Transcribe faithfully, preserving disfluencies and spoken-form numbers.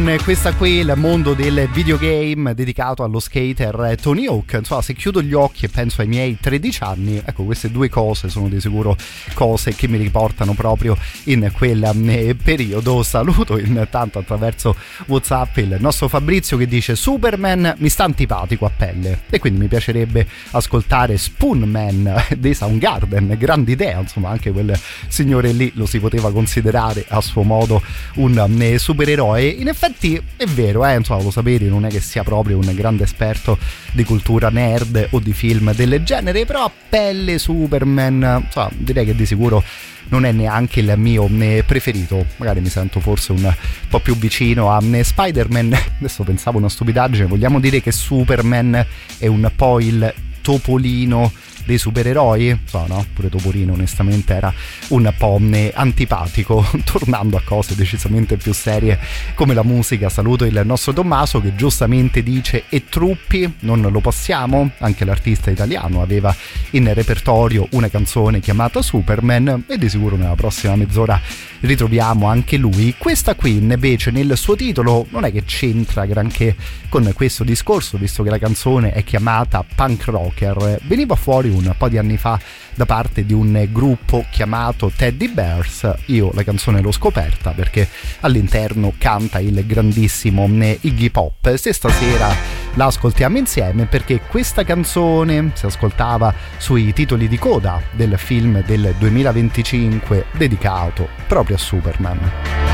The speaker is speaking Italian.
Questa qui è il mondo del videogame dedicato allo skater Tony Hawk. Insomma, se chiudo gli occhi e penso ai miei tredici anni, ecco, queste due cose sono di sicuro cose che mi riportano proprio in quel periodo. Saluto intanto attraverso WhatsApp il nostro Fabrizio che dice: Superman mi sta antipatico a pelle, e quindi mi piacerebbe ascoltare Spoon Man dei Soundgarden. Grande idea, insomma, anche quel signore lì lo si poteva considerare a suo modo un supereroe. In effetti è vero, eh, insomma, lo sapete, non è che sia proprio un grande esperto di cultura nerd o di film del genere, però a pelle Superman, insomma, direi che di sicuro non è neanche il mio preferito. Magari mi sento forse un po' più vicino a Spider-Man. Adesso pensavo una stupidaggine, vogliamo dire che Superman è un po' il Topolino dei supereroi? So, no? Pure Topolino onestamente era un po' antipatico. Tornando a cose decisamente più serie come la musica, saluto il nostro Tommaso che giustamente dice: e Truppi non lo passiamo? Anche l'artista italiano aveva in repertorio una canzone chiamata Superman, e di sicuro nella prossima mezz'ora ritroviamo anche lui. Questa qui invece nel suo titolo non è che c'entra granché con questo discorso, visto che la canzone è chiamata Punk Rocker. Veniva fuori un po' di anni fa da parte di un gruppo chiamato Teddy Bears. Io la canzone l'ho scoperta perché all'interno canta il grandissimo Iggy Pop. Se stasera la ascoltiamo insieme, perché questa canzone si ascoltava sui titoli di coda del film del duemilaventicinque dedicato proprio a Superman.